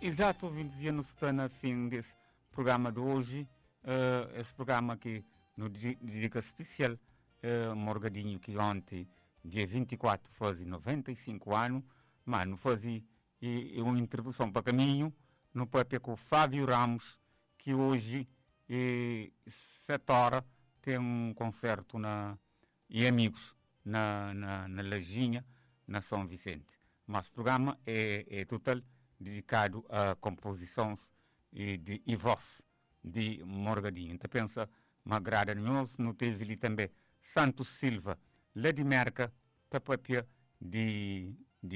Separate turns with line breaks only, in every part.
Exato, ouvintes, e nos está no fim desse programa de hoje. Esse programa que nos dedica especial Morgadinho, que ontem, dia 24, faz 95 anos, mas não fazia uma introdução para caminho, no próprio com o Fábio Ramos, que hoje, 7 horas, tem um concerto e amigos na Lajinha, na São Vicente. Mas o programa é total dedicado a composições e voz de Morgadinho. Então pensa, uma grada nós, não teve ali também Santos Silva, lá de Merca, tapapia de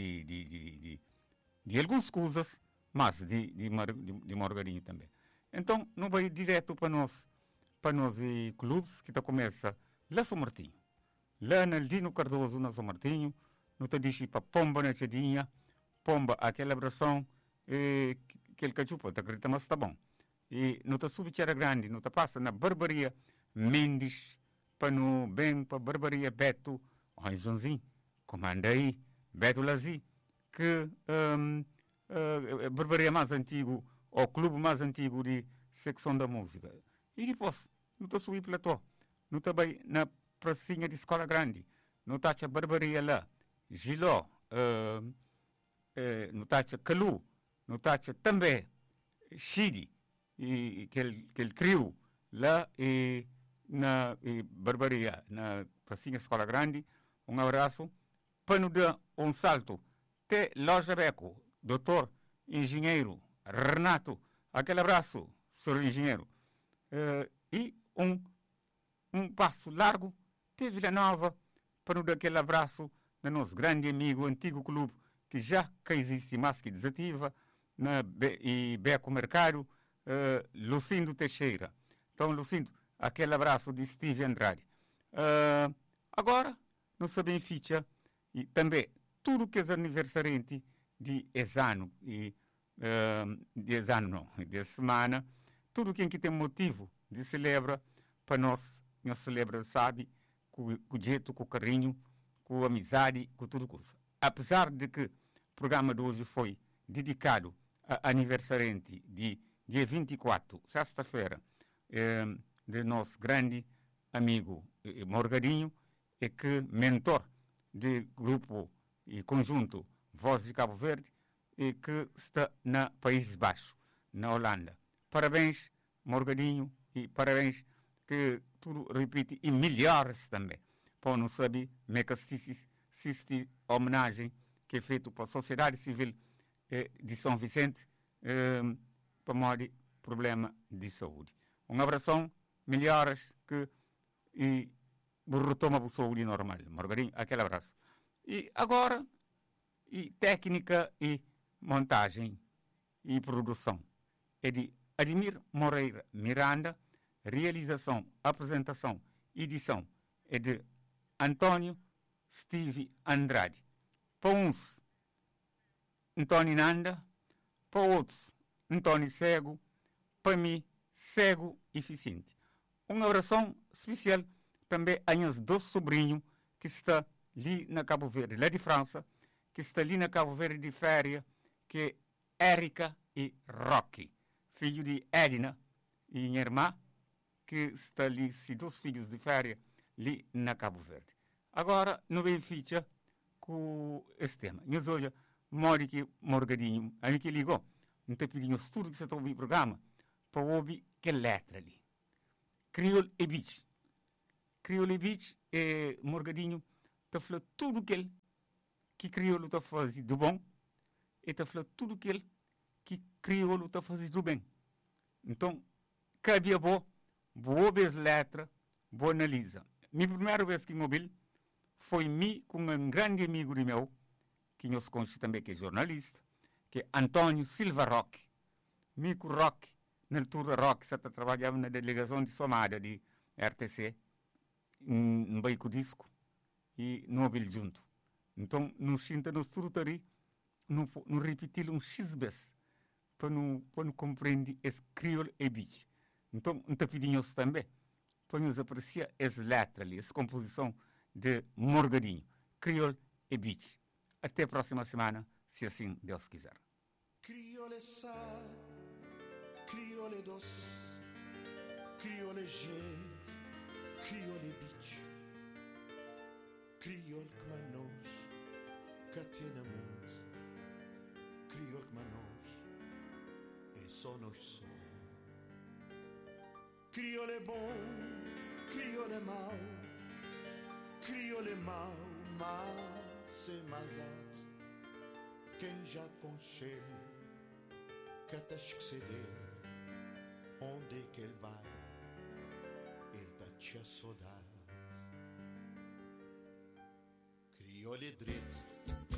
algumas coisas, mas de Morgadinho também. Então, não vai direto para nós clubes, que começa lá São Martinho. Lá na Dino Cardoso, na São Martinho, não te diz para Pomba na Chadinha, Pomba aquela abração, aquele cachupa, te acredita, mas está bom. E não te sube Tierra Grande, não te passa na Barbaria Mendes, para no bem para Barbaria Beto, Joãozinho, comanda aí, Beto Lazi, que Barbaria mais antigo, o clube mais antigo de secção da música. E depois, não te subir pela tua, não te vai na pracinha de Escola Grande, não te acha Barbaria lá, Giló, não te acha Calu, não te acha também Chidi, e aquele trio lá na Barbaria, na pracinha Escola Grande. Um abraço, para nos dar um salto até Loja Beco, doutor, engenheiro, Renato, aquele abraço, senhor engenheiro. E um passo largo até Vila Nova, para nos dar aquele abraço do nosso grande amigo, antigo clube, que já existe, mas que desativa, e Beco Mercado, Lucindo Teixeira. Então, Lucindo, aquele abraço de Steve Andrade. Agora, não sabem ficha, e também tudo que é aniversariante de exano, de exano não, de semana, tudo quem que tem motivo de celebrar, para nós celebra, sabe, com o jeito, com o carinho, com a amizade, com tudo coisa. Apesar de que o programa de hoje foi dedicado a aniversariante de dia 24, sexta-feira, de nosso grande amigo Morgadinho, e que mentor do grupo e conjunto Voz de Cabo Verde, e que está na Países Baixos, na Holanda. Parabéns, Morgadinho, e parabéns que tudo repite e melhores também. Para não saber, me que assiste a homenagem que é feita para a sociedade civil de São Vicente, para morrer problema de saúde. Um abração, melhoras que retoma a saúde normal. Morgadinho, aquele abraço. E agora, técnica e montagem e produção é de Admir Moreira Miranda, realização, apresentação, edição é de Antônio Steve Andrade. Para uns, Antônio Nanda, para outros, Antônio Cego, para mim, cego eficiente. Uma oração especial também a meus dois sobrinhos que está ali na Cabo Verde, lá de França, que está ali na Cabo Verde de férias, que é Érica e Rocky, filho de Edna e minha irmã, que está ali, se dois filhos de férias, ali na Cabo Verde. Agora, não vem ficha com esse tema. Nós olha, mori que Morgadinho, a mim que ligou, não te pedindo tudo que você está ouvindo o programa, para ouvir que letra ali. Crioulo e Beach. Crioulo e Beach, Morgadinho, está falando tudo que crioulo está fazendo do bom, e está falando tudo que crioulo está fazendo do bem. Então, cabia boa ouvir as letras, boa analisa. Minha primeira vez que eu foi com um grande amigo de meu, que nós conhecemos também, que é jornalista, que é Antônio Silva Roque. Mico Roque, na altura Roque, você trabalhava na delegação de Somália, de RTC, um baico disco, e não ouvi junto. Então, não sinta nos trutari, não repetir um x-vezes, para não compreender esse crioulo e bicho. Então, não te pedimos também, para nos apreciar essa letra ali, essa composição de Morgadinho, crioulo e bicho. Até a próxima semana, se assim Deus quiser.
Crioulo é sal, crioulo é doce, crioulo é gente, crioulo é bicho, crioulo que manos, catena mundo, crioulo que manos, é só nós só. Crioulo é bom, crioulo é mau, crioulo é mau, mas é maldade. Quem já concheu, que até esquecer dele, onde é que ele vai, ele tá-te a saudade. Crioulo é direito,